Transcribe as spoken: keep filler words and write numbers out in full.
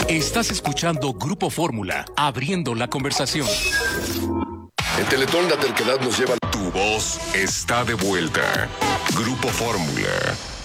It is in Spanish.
Estás escuchando Grupo Fórmula, abriendo la conversación. En Teletón la terquedad nos lleva... Tu voz está de vuelta. Grupo Fórmula.